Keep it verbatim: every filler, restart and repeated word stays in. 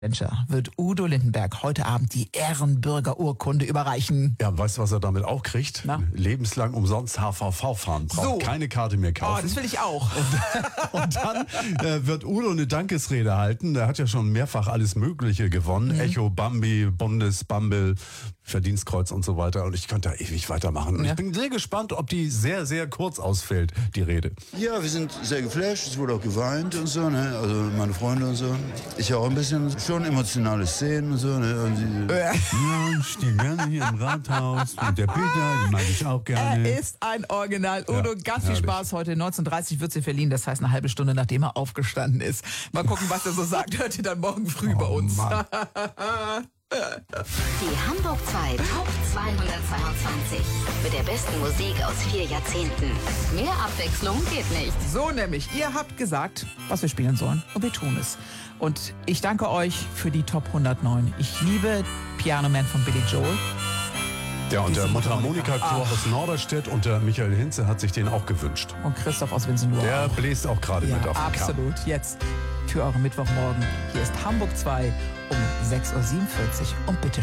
wird Udo Lindenberg heute Abend die Ehrenbürgerurkunde überreichen. Ja, weißt du, was er damit auch kriegt? Na? Lebenslang umsonst H V V fahren. Braucht So. keine Karte mehr kaufen. Oh, das will ich auch. Und, und dann äh, wird Udo eine Dankesrede halten. Der hat ja schon mehrfach alles Mögliche gewonnen. Mhm. Echo, Bambi, Bundesbumble, Verdienstkreuz und so weiter. Und ich könnte da ewig weitermachen. Und Ja. ich bin sehr gespannt, ob die sehr, sehr kurz ausfällt, die Rede. Ja, wir sind sehr geflasht. Es wurde auch geweint und so, ne? Also meine Freunde und so. Ich auch ein bisschen, schon emotionale Szenen und so, ne? Und die, Ja, ich stehe gerne hier im Rathaus. Und der Peter, den mag ich auch gerne. Er ist ein Original. Udo, Ja, ganz viel herrlich. Spaß heute. neunzehn Uhr dreißig wird sie verliehen. Das heißt eine halbe Stunde, nachdem er aufgestanden ist. Mal gucken, was er so sagt. Hört ihr dann morgen früh Oh, bei uns. Mann. Die Hamburg zwei Top zweihundertzweiundzwanzig. Mit der besten Musik aus vier Jahrzehnten. Mehr Abwechslung geht nicht. So nämlich, ihr habt gesagt, was wir spielen sollen und wir tun es. Und ich danke euch für die Top hundertneun. Ich liebe Piano Man von Billy Joel. Ja, und der Die Mundharmonika-Chor Ach. aus Norderstedt und der Michael Hinze hat sich den auch gewünscht. Und Christoph aus Winsenlohr. Der auch. bläst auch gerade Ja, mit auf den Kamm. absolut. Jetzt für euren Mittwochmorgen. Hier ist Hamburg zwei um sechs Uhr siebenundvierzig und bitte